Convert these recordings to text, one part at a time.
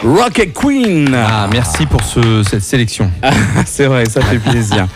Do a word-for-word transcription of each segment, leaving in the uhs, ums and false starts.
Rocket Queen. Ah, merci pour ce, cette sélection. C'est vrai, ça fait plaisir.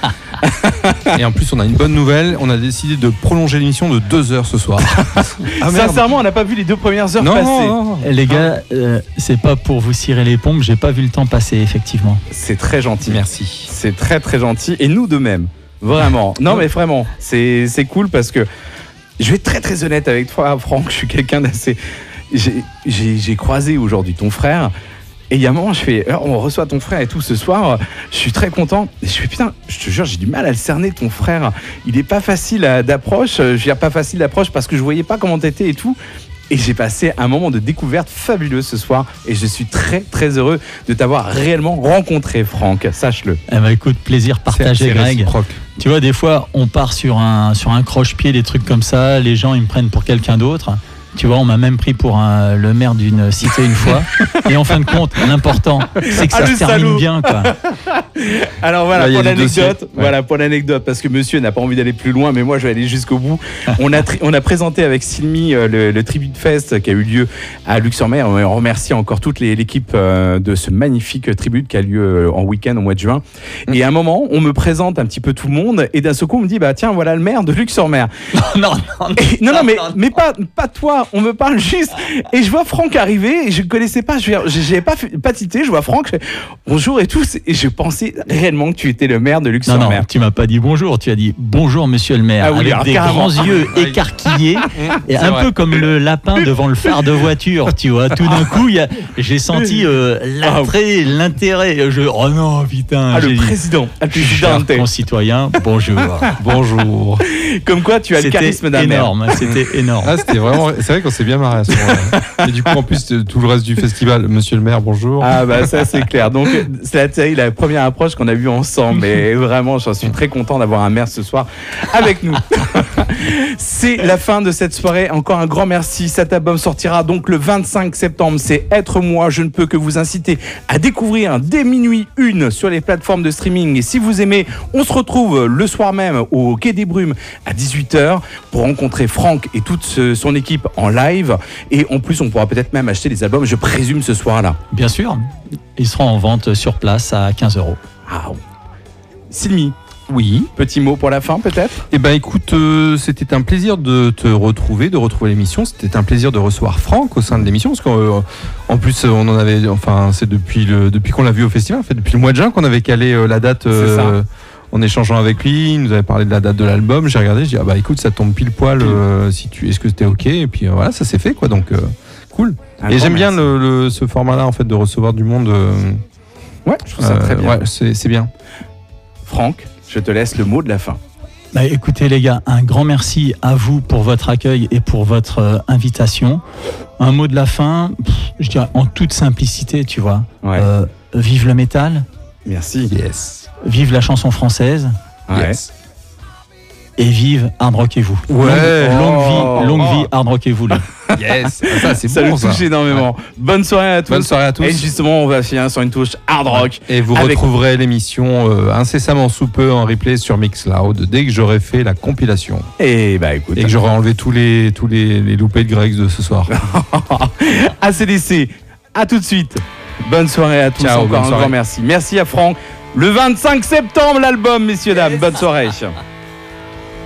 Et en plus, on a une bonne nouvelle. On a décidé de prolonger l'émission de deux heures ce soir. Ah, sincèrement, on n'a pas vu les deux premières heures non, passer. Non, non. Les gars, euh, c'est pas pour vous cirer les pompes, j'ai pas vu le temps passer, effectivement. C'est très gentil. Merci. C'est très très gentil. Et nous de même. Vraiment. Non, mais vraiment. C'est, c'est cool parce que je vais être très très honnête avec toi, Franck. Je suis quelqu'un d'assez. J'ai, j'ai, j'ai croisé aujourd'hui ton frère. Et il y a un moment, je fais, on reçoit ton frère et tout ce soir, je suis très content. Et je fais, putain, je te jure, j'ai du mal à le cerner, ton frère. Il est pas facile à, d'approche. Je veux dire, pas facile d'approche parce que je voyais pas comment t'étais et tout. Et j'ai passé un moment de découverte fabuleux ce soir. Et je suis très, très heureux de t'avoir réellement rencontré, Franck. Sache-le. Eh ben, écoute, plaisir partagé, c'est, c'est Greg. réciproque. Tu vois, des fois, on part sur un, sur un croche-pied, des trucs comme ça. Les gens, ils me prennent pour quelqu'un d'autre. Tu vois, on m'a même pris pour un, le maire d'une cité une fois. Et en fin de compte, l'important, c'est que ça ah, se termine salaud. bien, quoi. Alors voilà, Là, pour l'anecdote, ouais. voilà pour l'anecdote, parce que monsieur n'a pas envie d'aller plus loin, mais moi je vais aller jusqu'au bout. On a, tri- on a présenté avec Silmi euh, le, le Tribute Fest qui a eu lieu à Luxembourg. On remercie encore toute les, l'équipe euh, de ce magnifique tribute qui a lieu euh, en week-end au mois de juin. Mmh. Et à un moment, on me présente un petit peu tout le monde, et d'un seul coup, on me dit, bah tiens, voilà le maire de Luxembourg. non, non, non, Et, non, non, mais, mais pas, pas toi, on me parle juste. Et je vois Franck arriver, et je ne connaissais pas, je n'avais pas, pas tité, je vois Franck, je fais, bonjour et tout, et je pensais réellement que tu étais le maire de Luxembourg. Non, non, tu m'as pas dit bonjour, tu as dit bonjour monsieur le maire, ah oui, avec alors, des carrément. grands yeux écarquillés, et un vrai. peu comme le lapin devant le phare de voiture, tu vois. Tout d'un coup, y a, j'ai senti euh, l'attrait, l'intérêt. Je, oh non, putain. Ah, le j'ai président, dit, le président. cher concitoyen, bonjour. Bonjour. Comme quoi, tu as c'était le charisme d'un maire. énorme, c'était énorme. Ah, c'était vraiment. C'est vrai qu'on s'est bien marré à ce moment-là. Et du coup, en plus, tout le reste du festival, monsieur le maire, bonjour. Ah, bah, ça, c'est clair. Donc, c'est la, la première approche qu'on a vue ensemble. Mais vraiment, j'en suis très content d'avoir un maire ce soir avec nous. C'est la fin de cette soirée. Encore un grand merci. Cet album sortira donc le vingt-cinq septembre. C'est Être moi. Je ne peux que vous inciter à découvrir dès minuit une sur les plateformes de streaming. Et si vous aimez, on se retrouve le soir même au Quai des Brumes à dix-huit heures pour rencontrer Franck et toute ce, son équipe en live. Et en plus, on pourra peut-être même acheter les albums, je présume, ce soir-là. Bien sûr. Ils seront en vente sur place à quinze euros. Ah, Silmi. Oui. Petit mot pour la fin, peut-être ? Eh ben, écoute, euh, c'était un plaisir de te retrouver, de retrouver l'émission. C'était un plaisir de recevoir Franck au sein de l'émission, parce qu'en euh, plus, on en avait, enfin, c'est depuis le, depuis qu'on l'a vu au festival, en fait, depuis le mois de juin qu'on avait calé euh, la date. Euh, en échangeant avec lui, il nous avait parlé de la date de l'album. J'ai regardé, j'ai dit ah bah écoute, ça tombe pile poil. Euh, si tu, est-ce que c'était ok ? Et puis euh, voilà, ça s'est fait quoi. Donc euh, cool. Un et j'aime merci. bien le, le, ce format-là en fait de recevoir du monde. Euh, ouais, je trouve ça euh, très bien. Ouais, c'est, c'est bien. Franck, je te laisse le mot de la fin. Bah, écoutez les gars, un grand merci à vous pour votre accueil et pour votre euh, invitation. Un mot de la fin, pff, je dirais en toute simplicité, tu vois. Ouais. Euh, vive le métal, Merci. Yes. vive la chanson française Ouais. Yes. et vive Hard Rock et vous. Ouais. Longue, longue Oh. vie, longue vie Hard Rock et vous. là. Yes. Ah, ça c'est Ça bon le ça. touche énormément. Bonne soirée à tous. Bonne soirée à tous. Et justement, on va finir sur une touche hard rock. Et vous Avec- retrouverez l'émission euh, incessamment sous peu en replay sur Mixcloud dès que j'aurai fait la compilation Et bah écoute. et que j'aurai enlevé tous les tous les, les loupés de Greg de ce soir. A C D C, à tout de suite. Bonne soirée à tous. Ciao, Encore bonne un soirée. grand merci. Merci à Franck. Le vingt-cinq septembre, l'album, messieurs, dames. Bonne soirée.